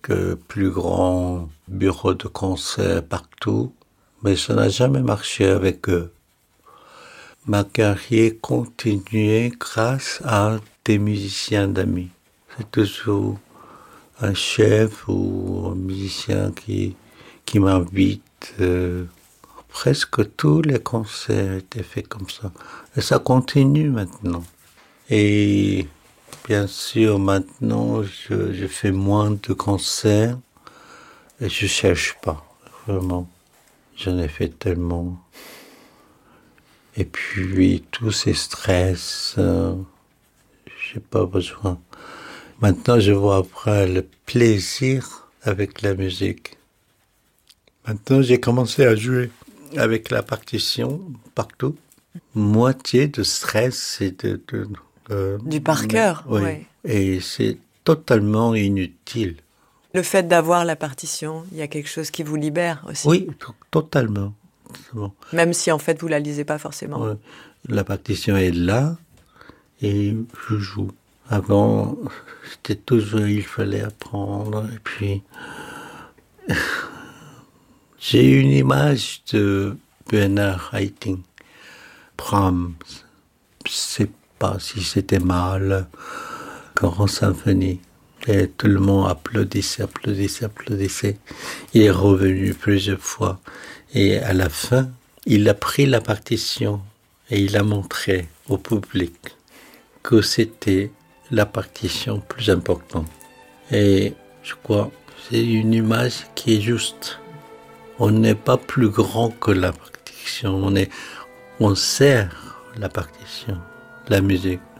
plus grands bureaux de concert partout, mais ça n'a jamais marché avec eux. Ma carrière continuait grâce à des musiciens d'amis. C'est toujours un chef ou un musicien qui m'invite. Presque tous les concerts étaient faits comme ça. Et ça continue maintenant. Et bien sûr, maintenant, je fais moins de concerts et je cherche pas, vraiment. J'en ai fait tellement. Et puis, tous ces stress, j'ai pas besoin. Maintenant, je vois après le plaisir avec la musique. Maintenant, j'ai commencé à jouer avec la partition partout. Moitié de stress et du par cœur, oui. Ouais. Et c'est totalement inutile. Le fait d'avoir la partition, il y a quelque chose qui vous libère aussi. Oui, totalement. Bon. Même si en fait vous la lisez pas forcément. Ouais. La partition est là et je joue. Avant, c'était toujours, il fallait apprendre. Et puis, j'ai une image de Bernard Haitink, Brahms. Je sais pas si c'était mal, Grand Symphonie. Et tout le monde applaudissait. Il est revenu plusieurs fois. Et à la fin, il a pris la partition et il a montré au public que c'était la partition plus importante. Et je crois que c'est une image qui est juste. On n'est pas plus grand que la partition. On sert la partition, la musique.